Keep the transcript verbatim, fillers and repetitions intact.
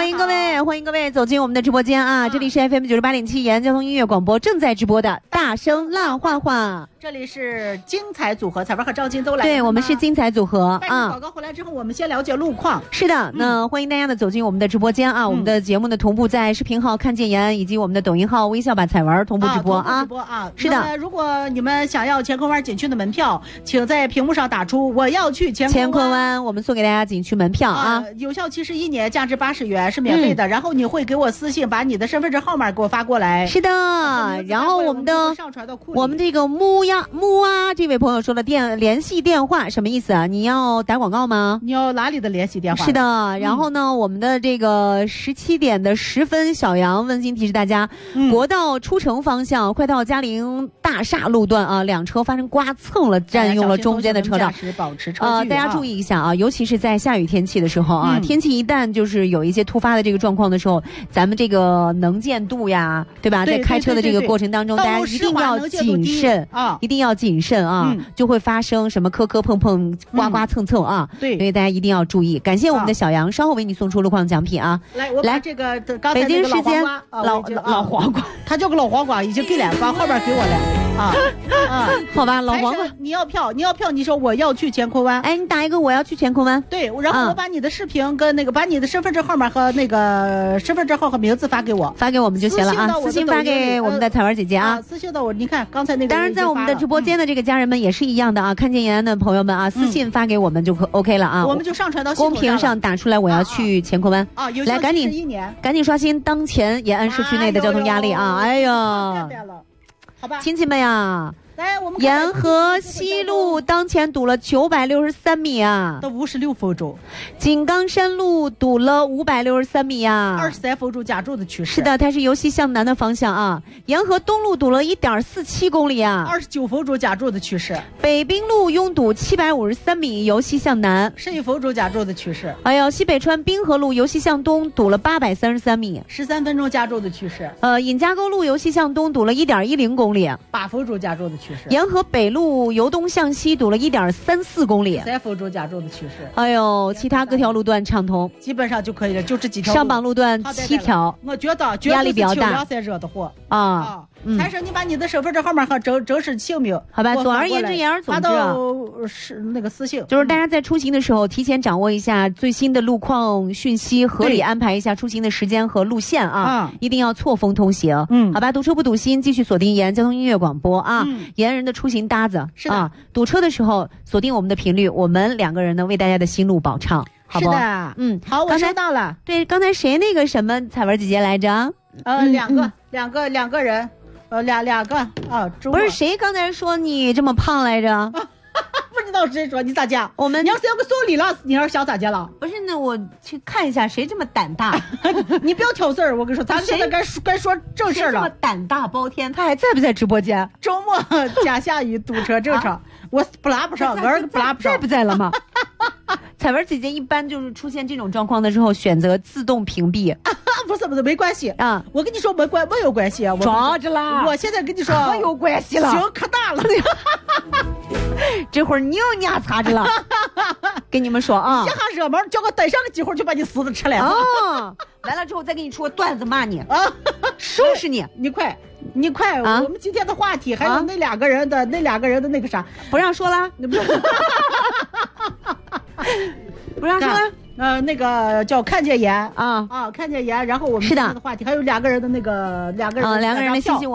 迎各位，欢迎各位走进我们的直播间啊！这里是 F M 九十八点七延安交通音乐广播正在直播的大声浪画画。 这里是精彩组合，彩文和赵金都来了。 对，我们是精彩组合啊。 广告回来之后，我们先了解路况。 是的，那欢迎大家的走进我们的直播间啊！我们的节目呢同步在视频号看见延安以及我们的抖音号微笑吧彩文同步直播啊。 直播啊， 是的。 如果你们想要乾坤湾景区的门票，请在屏幕上打出我要去乾坤湾。 乾坤湾，我们送给大家景区门票啊， 有效期是一年，价值八十元，是免费的。然后你会给我私信，把你的身份证号码给我发过来。 是的，然后我们的我们这个木呀木啊。这位朋友说了电联系电话什么意思啊？你要打广告吗？ 你要哪里的联系电话？ 是的，然后呢，嗯、我们的这个十七点的十分，小杨温馨提示大家，嗯、国道出城方向快到嘉陵大厦路段啊，两车发生刮蹭了，占用了中间的车道， 保持车距呃，大家注意一下啊，尤其是在下雨天气的时候啊，嗯、天气一旦就是有一些突发的这个状况的时候，咱们这个能见度呀，对吧？ 对在开车的这个过程当中，大家一定要谨慎啊，一定要谨慎。啊、嗯，就会发生什么磕磕碰碰、刮刮蹭蹭啊！ 对、嗯， 所以大家一定要注意。感谢我们的小杨，啊、稍后为你送出路况奖品啊！ 来，我把这个刚才那个老黄瓜， 老老老黄瓜， 他叫个老黄瓜，已经给了，把后边给我了啊啊！好吧，老黄瓜， 你要票，你要票，你说我要去乾坤湾， 哎，你打一个我要去乾坤湾， 对，然后我把你的视频跟那个，把你的身份证号码和那个身份证号和名字发给我， 发给我们就行了啊！私信发给我们的彩文姐姐啊， 私信到我，你看刚才那个， 当然在我们的直播间的这个家人们也是一样的啊，看见延安的朋友们啊，私信发给我们就可 OK 了啊， 我们就上传到公屏上打出来我要去乾坤湾啊， 来赶紧赶紧刷新当前延安市区内的交通压力啊！哎呦， 好吧， 亲戚们呀。 来，我们沿河西路当前堵了九百六十三米啊， 到五十六分钟。 井冈山路堵了五百六十三米啊， 二十三分钟加重的趋势。 是的，它是由西向南的方向啊。沿河东路堵了一点四七公里啊， 二十九分钟加重的趋势。 北滨路拥堵七百五十三米，由西向南， 十一分钟加重的趋势。 哎呦，西北川滨河路由西向东堵了八百三十三米， 十三分钟加重的趋势。 呃，尹家沟路由西向东堵了一点一零公里， 八分钟加重的趋势。 沿河北路由东向西堵了一点三四公里， 三分钟加重的趋势。 哎呦，其他各条路段畅通， 基本上就可以了，就这几条。 上榜路段七条， 我觉得压力比较大， 才惹的祸啊啊！ 财神，你把你的身份证号码和真真实姓名， 好吧。总而言之，言而总之啊， 是那个私信， 就是大家在出行的时候，提前掌握一下最新的路况讯息，合理安排一下出行的时间和路线啊，一定要错峰通行。嗯，好吧，堵车不堵心，继续锁定延安交通音乐广播啊，延安人的出行搭子是的啊，堵车的时候锁定我们的频率，我们两个人呢为大家的心路保畅，好不好？ 是的， 嗯， 好，我收到了。 对，刚才谁那个什么彩文姐姐来着？ 呃，两个，两个，两个人。呃，两两个啊， 不是谁刚才说你这么胖来着？啊、 不知道谁说，你咋讲？ 我们你要是要个送礼了，你要是想咋讲了？ 不是，那我去看一下谁这么胆大。 你不要挑事儿，我跟你说，咱们现在该该说正事儿了。 这么胆大包天，他还在不在直播间？ 周末加下雨堵车正常，啊、我不拉不上，我儿子不拉不上， 在不在了吗？彩文姐姐一般就是出现这种状况的时候，选择自动屏蔽。 啊、不是不是，没关系啊！我跟你说没关没有关系啊！ 装着啦！ 我现在跟你说可有关系了， 行可大了。 这会儿你又牙擦着了，跟你们说啊！ 一下热门，叫个逮上个机会就把你撕的吃了啊！完了之后再给你出个段子骂你啊，收拾你！ 你快！你快！啊、我们今天的话题还有那两个人的、啊、那两个人的那个啥， 不让说了，不让说了。 呃，那个叫看见言啊啊，看见言，然后我们是的的话题还有两个人的那个两个人啊，两个人的信息。